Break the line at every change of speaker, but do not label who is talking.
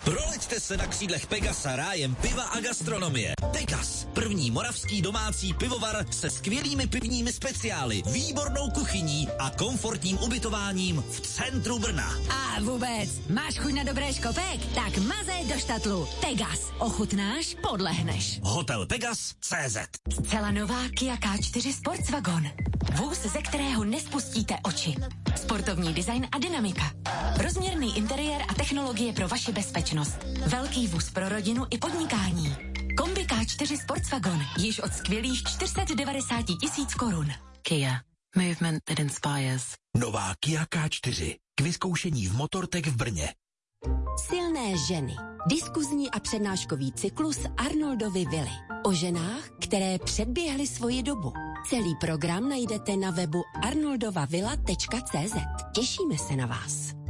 Proleďte se na křídlech Pegasa rájem piva a gastronomie. Pegas, první moravský domácí pivovar se skvělými pivními speciály, výbornou kuchyní a komfortním ubytováním v centru Brna.
A vůbec, máš chuť na dobré škopek? Tak mazej do Štatlu. Pegas, ochutnáš, podlehneš.
Hotel Pegas.cz.
Zcela nová Kia K4 Sportswagon. Vůz, ze kterého nespustíte oči. Sportovní design a dynamika. Rozměrný interiér a technologie pro vaši bezpečnost. Velký vůz pro rodinu i podnikání. Kombi K4 Sportswagon. Již od skvělých 490 000 korun.
Kia. Movement that inspires.
Nová Kia K4. K vyzkoušení v Motortech v Brně.
Silné ženy. Diskuzní a přednáškový cyklus Arnoldovy vily. O ženách, které předběhly svoji dobu. Celý program najdete na webu arnoldovavilla.cz. Těšíme se na vás.